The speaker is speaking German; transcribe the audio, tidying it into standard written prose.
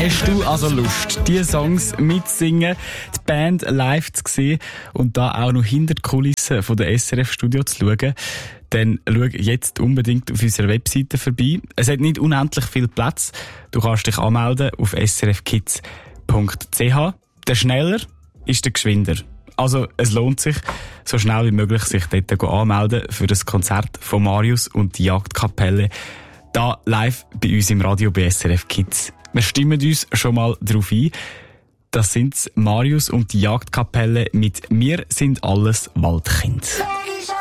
Hast du also Lust, diese Songs mitzusingen, die Band live zu sehen und da auch noch hinter die Kulissen von der SRF-Studio zu schauen? Dann schau jetzt unbedingt auf unserer Webseite vorbei. Es hat nicht unendlich viel Platz. Du kannst dich anmelden auf srfkids.ch. Der schneller ist der geschwinder. Also es lohnt sich, so schnell wie möglich sich dort anmelden für das Konzert von Marius und die Jagdkapelle. Da live bei uns im Radio bei SRF Kids. Wir stimmen uns schon mal darauf ein. Das sind Marius und die Jagdkapelle mit «Wir sind alles Waldkind».